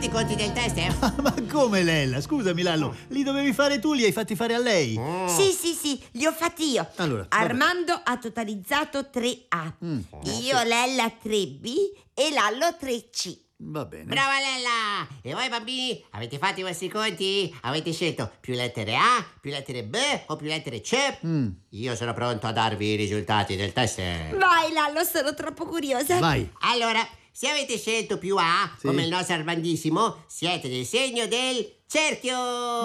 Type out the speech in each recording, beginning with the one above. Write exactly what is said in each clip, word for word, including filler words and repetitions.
i conti del test, eh? Ma come, Lella? Scusami, Lallo, li dovevi fare tu, li hai fatti fare a lei? Mm. Sì, sì, sì, li ho fatti io. Allora, vabbè. Armando ha totalizzato tre A. Mm. Io, Lella, tre B e Lallo tre C. Va bene. Brava Lella! E voi bambini, avete fatto i vostri conti? Avete scelto più lettere A, più lettere B o più lettere C? Mm. Io sono pronto a darvi i risultati del test. Vai, Lallo, sono troppo curiosa. Vai. Allora, se avete scelto più A, Sì. come il nostro Armandissimo, siete del segno del cerchio!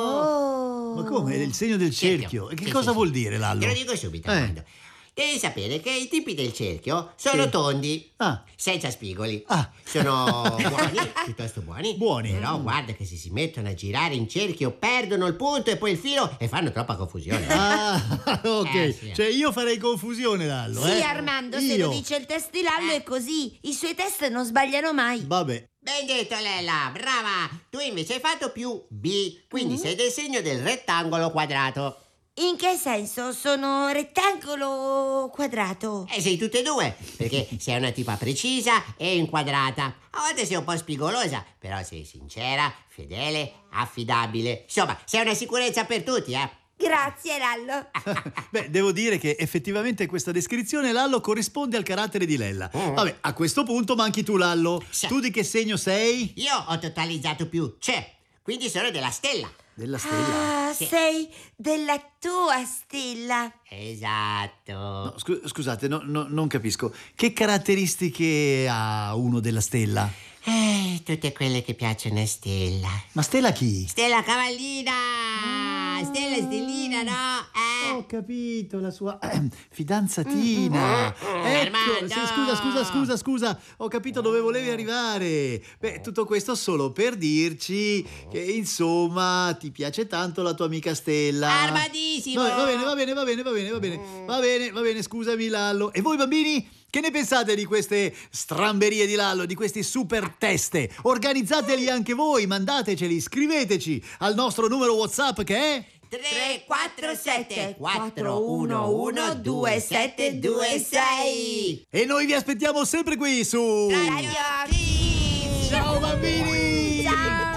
Oh. Ma come? È il segno del cerchio. E che Sì, cosa sì, vuol sì. dire, Lallo? Te lo dico subito, Eh. Armando. Devi sapere che i tipi del cerchio sono Sì. tondi, Ah. senza spigoli. Ah. Sono buoni, piuttosto buoni. Buoni. Però Mm. guarda che se si mettono a girare in cerchio perdono il punto e poi il filo e fanno troppa confusione. Ah, ok. Eh, sì. Cioè io farei confusione, Lallo, Sì, eh? Armando, se Io. lo dice il test di Lallo è così. I suoi test non sbagliano mai. Vabbè. Ben detto, Lella, brava! Tu invece hai fatto più B, quindi sei del segno del rettangolo quadrato. In che senso? Sono rettangolo o quadrato? E sei tutte e due, perché sei una tipa precisa e inquadrata. A volte sei un po' spigolosa, però sei sincera, fedele, affidabile. Insomma, sei una sicurezza per tutti, eh? Grazie, Lallo. Beh, devo dire che effettivamente questa descrizione, Lallo, corrisponde al carattere di Lella. Mm. Vabbè, a questo punto manchi tu, Lallo. Sì. Tu di che segno sei? Io ho totalizzato più C, quindi sono della stella. Della stella. Ah, Sì. sei della tua stella. Esatto. No, scu- scusate, no- no- non capisco. Che caratteristiche ha uno della stella? Eh, tutte quelle che piacciono a Stella. Ma stella chi? Stella Cavallina! Stella Stellina, no? Eh? Ho capito, la sua ehm, fidanzatina. Mm, Ecco, Armando! sì, scusa, scusa, scusa, scusa. Ho capito dove volevi arrivare. Beh, tutto questo solo per dirci che, insomma, ti piace tanto la tua amica Stella. Armadissimo! Va, va bene, va bene, va bene, va bene, va bene. Va bene, va bene, scusami, Lallo. E voi, bambini? Che ne pensate di queste stramberie di Lallo, di questi super teste? Organizzateli anche voi, mandateceli, scriveteci al nostro numero WhatsApp che è... tre quattro sette quattro uno uno due sette due sei. E noi vi aspettiamo sempre qui su... Radio Kids! Ciao bambini! Ciao!